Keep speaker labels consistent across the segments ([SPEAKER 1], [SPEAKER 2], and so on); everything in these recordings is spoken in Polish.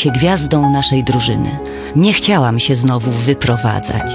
[SPEAKER 1] się gwiazdą naszej drużyny. Nie chciałam się znowu wyprowadzać.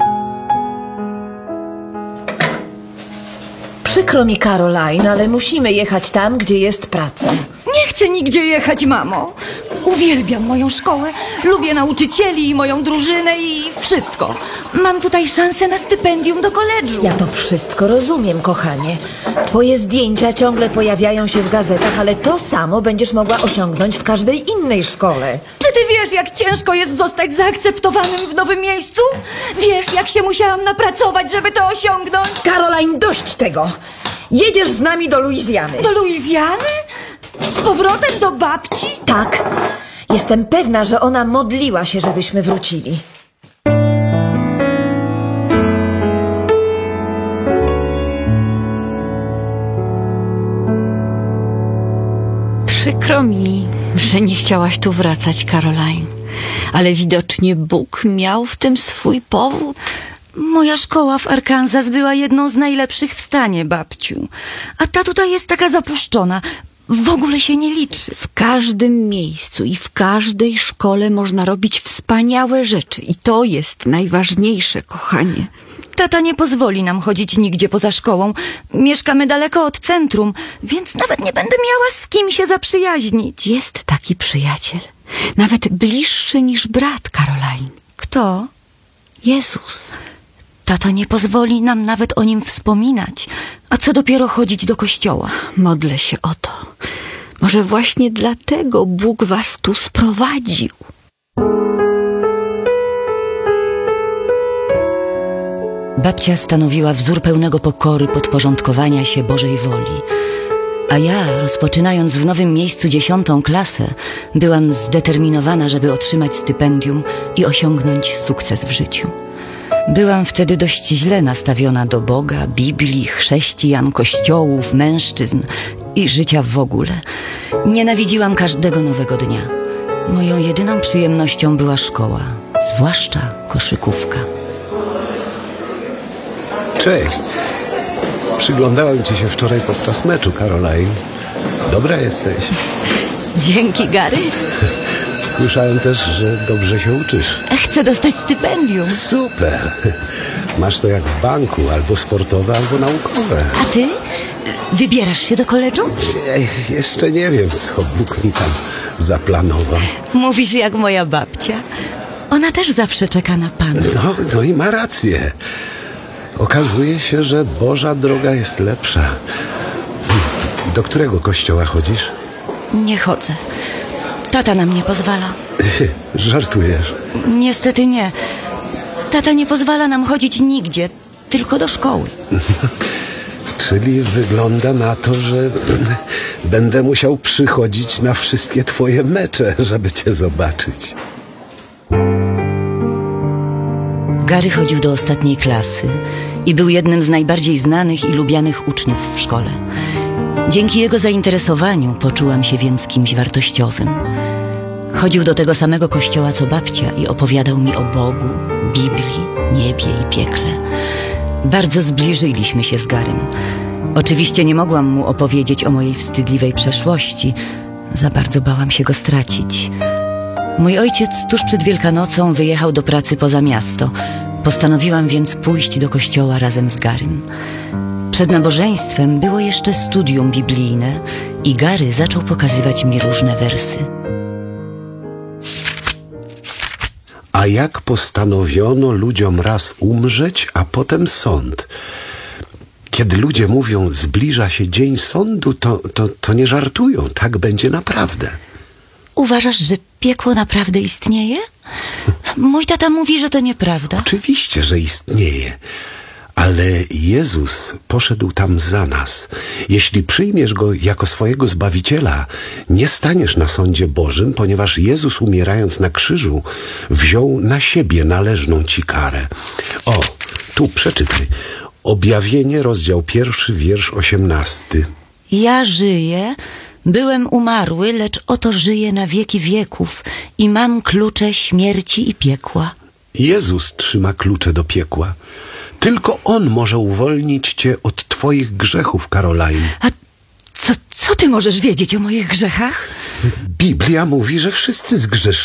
[SPEAKER 2] Przykro mi, Caroline, ale musimy jechać tam, gdzie jest praca.
[SPEAKER 3] Nie chcę nigdzie jechać, mamo. Uwielbiam moją szkołę, lubię nauczycieli i moją drużynę i wszystko. Mam tutaj szansę na stypendium do koledżu.
[SPEAKER 2] Ja to wszystko rozumiem, kochanie. Twoje zdjęcia ciągle pojawiają się w gazetach, ale to samo będziesz mogła osiągnąć w każdej innej szkole.
[SPEAKER 3] Czy ty wiesz, jak ciężko jest zostać zaakceptowanym w nowym miejscu? Wiesz, jak się musiałam napracować, żeby to osiągnąć?
[SPEAKER 2] Caroline, dość tego! Jedziesz z nami do Luizjany.
[SPEAKER 3] Do Luizjany? Z powrotem do babci?
[SPEAKER 2] Tak. Jestem pewna, że ona modliła się, żebyśmy wrócili.
[SPEAKER 4] Przykro mi, że nie chciałaś tu wracać, Caroline. Ale widocznie Bóg miał w tym swój powód.
[SPEAKER 3] Moja szkoła w Arkansas była jedną z najlepszych w stanie, babciu. A ta tutaj jest taka zapuszczona. W ogóle się nie liczy.
[SPEAKER 4] W każdym miejscu i w każdej szkole można robić wspaniałe rzeczy. I to jest najważniejsze, kochanie.
[SPEAKER 3] Tata nie pozwoli nam chodzić nigdzie poza szkołą. Mieszkamy daleko od centrum, więc nawet nie będę miała z kim się zaprzyjaźnić.
[SPEAKER 4] Jest taki przyjaciel. Nawet bliższy niż brat, Caroline.
[SPEAKER 3] Kto?
[SPEAKER 4] Jezus.
[SPEAKER 3] Tata nie pozwoli nam nawet o nim wspominać. A co dopiero chodzić do kościoła?
[SPEAKER 4] Modlę się o to. Może właśnie dlatego Bóg was tu sprowadził.
[SPEAKER 1] Babcia stanowiła wzór pełnego pokory, podporządkowania się Bożej woli. A ja, rozpoczynając w nowym miejscu 10. klasę, byłam zdeterminowana, żeby otrzymać stypendium i osiągnąć sukces w życiu. Byłam wtedy dość źle nastawiona do Boga, Biblii, chrześcijan, kościołów, mężczyzn i życia w ogóle. Nienawidziłam każdego nowego dnia. Moją jedyną przyjemnością była szkoła, zwłaszcza koszykówka.
[SPEAKER 5] Cześć. Przyglądałem ci się wczoraj podczas meczu, Caroline. Dobra jesteś.
[SPEAKER 3] Dzięki, Gary.
[SPEAKER 5] Słyszałem też, że dobrze się uczysz.
[SPEAKER 3] Chcę dostać stypendium.
[SPEAKER 5] Super. Masz to jak w banku, albo sportowe, albo naukowe.
[SPEAKER 3] A ty? Wybierasz się do koledżu?
[SPEAKER 5] Jeszcze nie wiem, co Bóg mi tam zaplanował.
[SPEAKER 3] Mówisz jak moja babcia. Ona też zawsze czeka na Pana.
[SPEAKER 5] No i ma rację. Okazuje się, że Boża droga jest lepsza. Do którego kościoła chodzisz?
[SPEAKER 3] Nie chodzę. Tata nam nie pozwala.
[SPEAKER 5] Żartujesz.
[SPEAKER 3] Niestety nie. Tata nie pozwala nam chodzić nigdzie, tylko do szkoły.
[SPEAKER 5] Czyli wygląda na to, że będę musiał przychodzić na wszystkie twoje mecze, żeby cię zobaczyć.
[SPEAKER 1] Gary chodził do ostatniej klasy i był jednym z najbardziej znanych i lubianych uczniów w szkole. Dzięki jego zainteresowaniu poczułam się więc kimś wartościowym. Chodził do tego samego kościoła co babcia i opowiadał mi o Bogu, Biblii, niebie i piekle. Bardzo zbliżyliśmy się z Garym. Oczywiście nie mogłam mu opowiedzieć o mojej wstydliwej przeszłości. Za bardzo bałam się go stracić. Mój ojciec tuż przed Wielkanocą wyjechał do pracy poza miasto. Postanowiłam więc pójść do kościoła razem z Garym. Przed nabożeństwem było jeszcze studium biblijne i Gary zaczął pokazywać mi różne wersy.
[SPEAKER 5] A jak postanowiono ludziom raz umrzeć, a potem sąd? Kiedy ludzie mówią, zbliża się dzień sądu, to nie żartują. Tak będzie naprawdę.
[SPEAKER 3] Uważasz, że piekło naprawdę istnieje? Mój tata mówi, że to nieprawda.
[SPEAKER 5] Oczywiście, że istnieje. Ale Jezus poszedł tam za nas. Jeśli przyjmiesz Go jako swojego Zbawiciela, nie staniesz na sądzie Bożym, ponieważ Jezus, umierając na krzyżu, wziął na siebie należną ci karę. O, tu przeczytaj. Objawienie, rozdział 1, wiersz 18.
[SPEAKER 3] Ja żyję, byłem umarły, lecz oto żyję na wieki wieków i mam klucze śmierci i piekła.
[SPEAKER 5] Jezus trzyma klucze do piekła. Tylko On może uwolnić cię od twoich grzechów, Caroline.
[SPEAKER 3] A co ty możesz wiedzieć o moich grzechach?
[SPEAKER 5] Biblia mówi, że wszyscy zgrzeszyli.